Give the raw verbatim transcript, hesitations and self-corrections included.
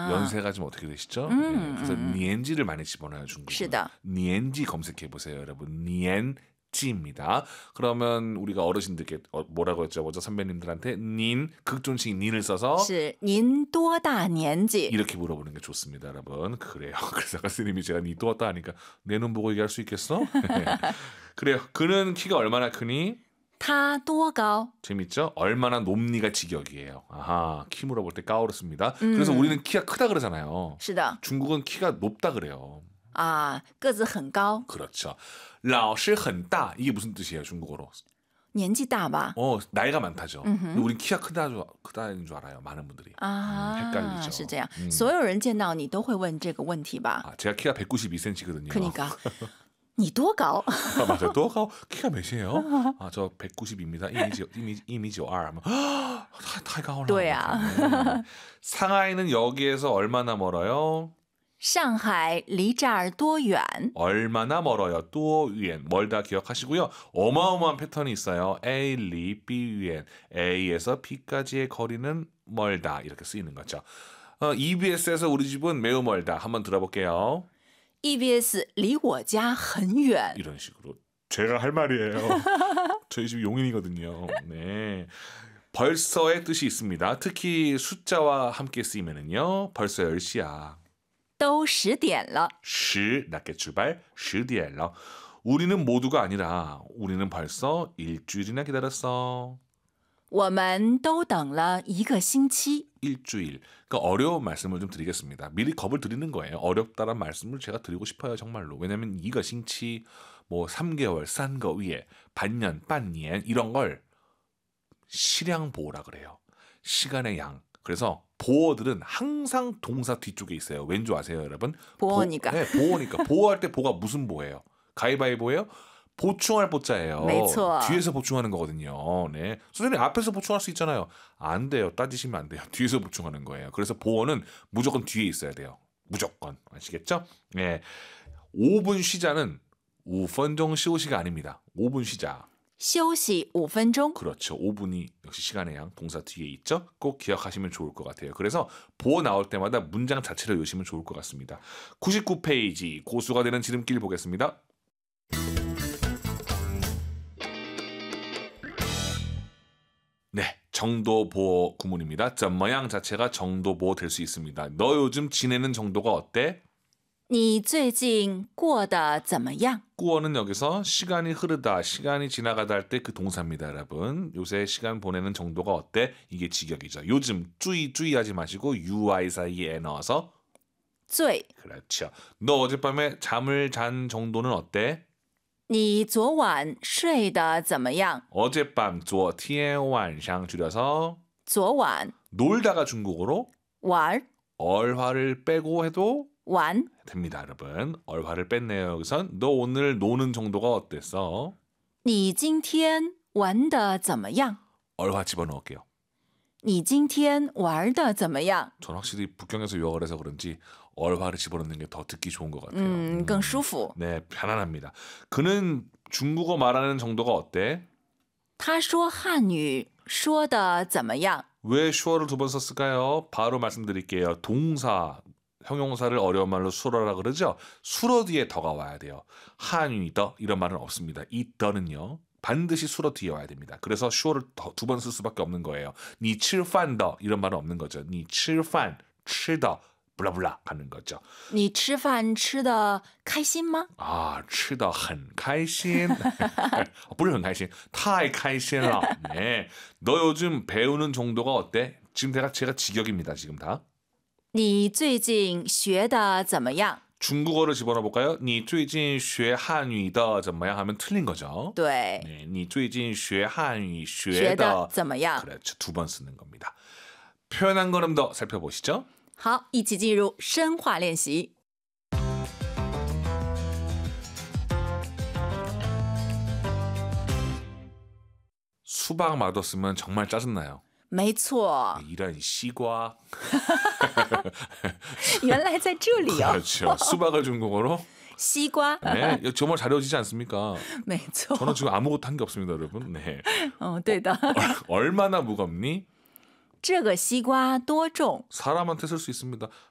아. 연세가 좀 어떻게 되시죠? 음, 네, 그래서 음. 니엔지를 많이 집어넣어요 중국은. 是的. 니엔지 검색해 보세요, 여러분. 니엔지입니다. 그러면 우리가 어르신들께 어, 뭐라고 여쭤보죠? 선배님들한테 닌 극존칭 닌을 써서 是您多大年纪? 이렇게 물어보는 게 좋습니다, 여러분. 그래요. 그래서 아까 스님이 제가 니 또왔다 하니까 내 눈 보고 얘기할 수 있겠어? 그래요. 그는 키가 얼마나 크니? 他多高? 재밌죠? 얼마나 높니가 직역이에요. 아하, 키 물어볼 때 까오를 씁니다. 음. 그래서 우리는 키가 크다 그러잖아요. 是的. 중국은 키가 높다 그래요. 아, 个子很高. 그렇죠. 老师很大 이게 무슨 뜻이에요, 중국어로? 年纪大吧? 어, 나이가 많다죠. 음흠. 근데 우린 키가 크다, 크다는 줄 알아요, 많은 분들이. 아, 음, 헷갈리죠. 是这样. 음. 所有人见到你都会问这个问题吧? 아, 제가 키가 백구십이 센티미터거든요. 그러니까 你多高? 아, 맞아요. 또 키가 몇이에요? 아, 저 백구십입니다. 이미지 하면太高了. 对啊. 상하이는 여기에서 얼마나 멀어요? 上海离这儿多远? 얼마나 멀어요? 또 위엔 멀다 기억하시고요. 어마어마한 패턴이 있어요. A, 리, B, 위엔 A에서 B까지의 거리는 멀다 이렇게 쓰이는 거죠. 어, 이비에스에서 우리 집은 매우 멀다. 한번 들어볼게요. 이비에스 离我家很远. 이런 식으로 제가 할 말이에요. 저희 집 용인이거든요. 네. 벌써의 뜻이 있습니다. 특히 숫자와 함께 쓰이면은요. 벌써 열 시야. 都十点了. 시 낮게 출발. 十点了. 우리는 모두가 아니라 우리는 벌써 일주일이나 기다렸어. 我们都等了一个星期. 일주일. 그러니까 어려운 말씀을 좀 드리겠습니다. 미리 겁을 드리는 거예요. 어렵다란 말씀을 제가 드리고 싶어요, 정말로. 왜냐하면 이거 싱치, 뭐 삼 개월, 싼 거 위에 반년, 반년 이런 걸 시량 보호라 그래요. 시간의 양. 그래서 보어들은 항상 동사 뒤쪽에 있어요. 왠 줄 아세요, 여러분? 보어니까. 보, 네, 보어니까. 보호할 때 보가 무슨 보예요? 가위바위보예요? 보충할 보자예요. 没错. 뒤에서 보충하는 거거든요. 네. 선생님 앞에서 보충할 수 있잖아요. 안 돼요. 따지시면 안 돼요. 뒤에서 보충하는 거예요. 그래서 보어는 무조건 뒤에 있어야 돼요. 무조건. 아시겠죠? 네. 오 분 쉬자는 오 분 정 쉬우시가 아닙니다. 오 분 쉬자. 休息五分钟. 그렇죠. 오 분이 역시 시간의 양 동사 뒤에 있죠. 꼭 기억하시면 좋을 것 같아요. 그래서 보어 나올 때마다 문장 자체를 외우시면 좋을 것 같습니다. 구십구 페이지 고수가 되는 지름길 보겠습니다. 네, 정도 보어 구문입니다. 怎么样 자체가 정도 보어 될 수 있습니다. 너 요즘 지내는 정도가 어때? 你最近过得怎么样? 꾸어는 여기서 시간이 흐르다, 시간이 지나가다 할 때 그 동사입니다, 여러분. 요새 시간 보내는 정도가 어때? 이게 직역이죠. 요즘 주의 주의하지 마시고 유아이 사이에 넣어서 最. 그렇죠. 너 어젯밤에 잠을 잔 정도는 어때? 你昨晚睡得怎么样? 어젯밤 昨天晚上 줄여서 昨晚. 놀다가 중국어로 玩. 얼화를 빼고 해도 玩. 됩니다, 여러분. 얼화를 뺐네요. 여기선 너 오늘 노는 정도가 어땠어? 你今天玩得怎么样? 얼화 집어넣을게요. 你今天玩得怎么样? 전 확실히 북경에서 유학을 해서 그런지 얼화를 집어넣는 게 더 듣기 좋은 것 같아요. 음, 更舒服. 네, 편안합니다. 그는 중국어 말하는 정도가 어때? 他说汉语说得怎么样? 왜 슈어를 두 번 썼을까요? 바로 말씀드릴게요. 동사, 형용사를 어려운 말로 수어라 그러죠? 수어 뒤에 더가 와야 돼요. 한유 더 이런 말은 없습니다. 이 더는요. 반드시 수어 뒤에 와야 됩니다. 그래서 슈어를 두 번 쓸 수밖에 없는 거예요. 니 칠판 더 이런 말은 없는 거죠. 니 칠판, 칠더 블라블라 하는 거죠. 你吃饭吃得开心吗? 아, 吃得很开心. 不是很开心,太开心了. 네. 너 요즘 배우는 정도가 어때? 지금 제가 제가 직역입니다. 지금 다. 你最近学得怎么样? 중국어를 집어넣어 볼까요? 你最近学汉语的怎么样 하면 틀린 거죠. 对. 네, 你最近学汉语学学的得怎么样? 그렇죠. 두 번 쓰는 겁니다. 표현 한 걸음 더 살펴보시죠. 好，一起进入深化练习。 수박 맛없으면 정말 짜증나요. 没错， 이런 시과. 原来在这里哦。 그렇죠. 수박을 중국어로 西瓜， 네, 정말 잘 외워지지 않습니까? 没错。 저는 지금 아무것도 한 게 없습니다, 여러분. 네. 哦，对的。 얼마나 무겁니? 这个西瓜多重？ 사람한테 쓸 수 있습니다.